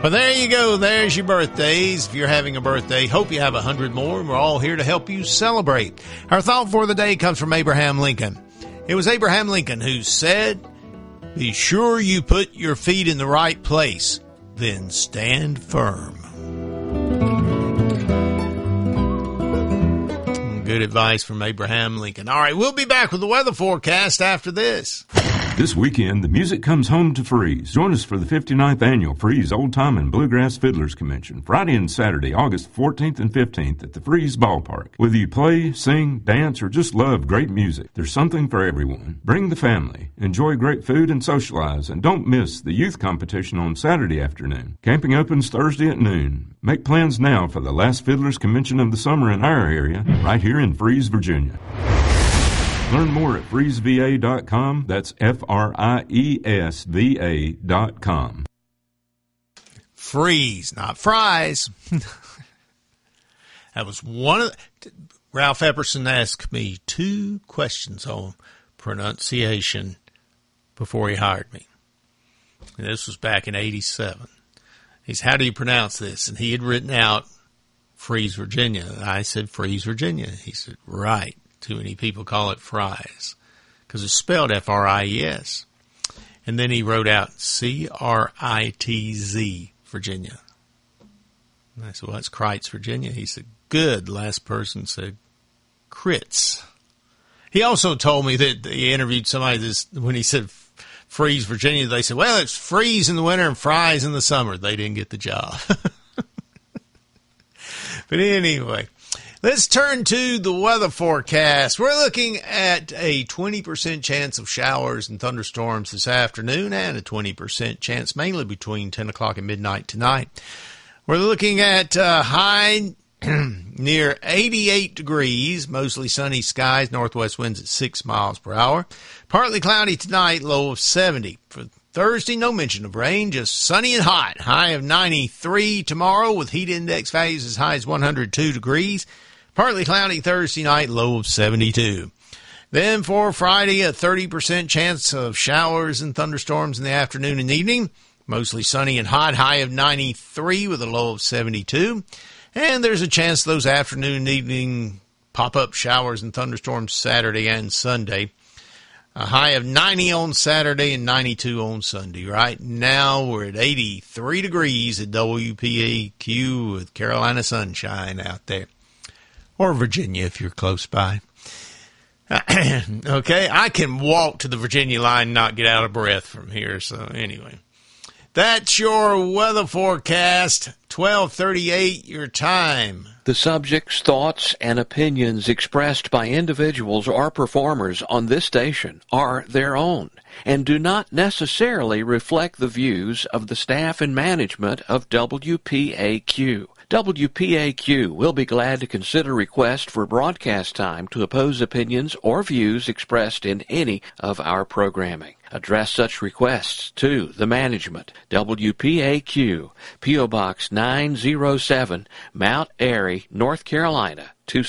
Well, there you go. There's your birthdays. If you're having a birthday, hope you have 100 more, and we're all here to help you celebrate. Our thought for the day comes from Abraham Lincoln. It was Abraham Lincoln who said, "Be sure you put your feet in the right place, then stand firm." Good advice from Abraham Lincoln. All right, we'll be back with the weather forecast after this. This weekend, the music comes home to Freeze. Join us for the 59th Annual Freeze Old Time and Bluegrass Fiddlers Convention, Friday and Saturday, August 14th and 15th at the Freeze Ballpark. Whether you play, sing, dance, or just love great music, there's something for everyone. Bring the family, enjoy great food, and socialize, and don't miss the youth competition on Saturday afternoon. Camping opens Thursday at noon. Make plans now for the last Fiddlers Convention of the summer in our area, right here in Freeze, Virginia. Learn more at freezeva.com. That's FRIESVA.com. Freeze, not fries. That was one of Ralph Epperson asked me 2 questions on pronunciation before he hired me. And this was back in 87. He said, "How do you pronounce this?" And he had written out Freeze, Virginia. I said, "Freeze, Virginia." He said, "Right. Too many people call it fries because it's spelled F-R-I-E-S." And then he wrote out C-R-I-T-Z, Virginia. And I said, "Well, that's Crites, Virginia." He said, "Good." The last person said Crits. He also told me that he interviewed somebody this when he said Freeze, Virginia. They said, "Well, it's freeze in the winter and fries in the summer." They didn't get the job. But anyway, let's turn to the weather forecast. We're looking at a 20% chance of showers and thunderstorms this afternoon and a 20% chance mainly between 10 o'clock and midnight tonight. We're looking at high near 88 degrees, mostly sunny skies, northwest winds at 6 miles per hour. Partly cloudy tonight, low of 70. For Thursday, no mention of rain, just sunny and hot. High of 93 tomorrow with heat index values as high as 102 degrees. Partly cloudy Thursday night, low of 72. Then for Friday, a 30% chance of showers and thunderstorms in the afternoon and evening. Mostly sunny and hot, high of 93 with a low of 72. And there's a chance those afternoon and evening pop-up showers and thunderstorms Saturday and Sunday. A high of 90 on Saturday and 92 on Sunday. Right now we're at 83 degrees at WPAQ with Carolina sunshine out there. Or Virginia if you're close by. Okay, I can walk to the Virginia line and not get out of breath from here. So anyway, that's your weather forecast, 12:38 your time. The subjects, thoughts, and opinions expressed by individuals or performers on this station are their own and do not necessarily reflect the views of the staff and management of WPAQ. WPAQ will be glad to consider requests for broadcast time to oppose opinions or views expressed in any of our programming. Address such requests to the management, WPAQ, P.O. Box 907, Mount Airy, North Carolina,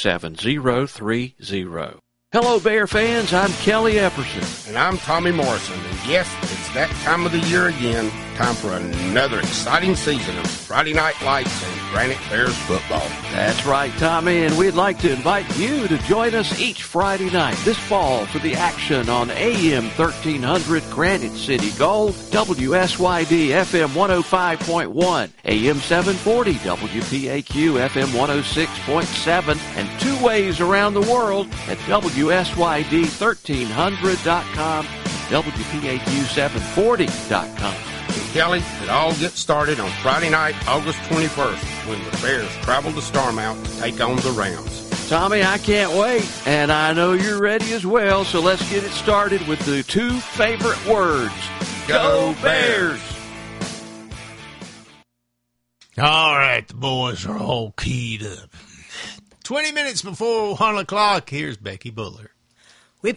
27030. Hello, Bear fans. I'm Kelly Epperson. And I'm Tommy Morrison. And yes, it's that time of the year again. Time for another exciting season of Friday Night Lights and Granite Bears football. That's right, Tommy, and we'd like to invite you to join us each Friday night this fall for the action on AM 1300 Granite City Gold, WSYD FM 105.1, AM 740 WPAQ FM 106.7, and 2 ways around the world at WSYD1300.com, WPAQ740.com. And Kelly, it all gets started on Friday night, August 21st, when the Bears travel to Starmount to take on the Rams. Tommy, I can't wait, and I know you're ready as well, so let's get it started with the 2 favorite words. Go Bears! All right, the boys are all keyed up. 20 minutes before 1 o'clock, here's Becky Buller.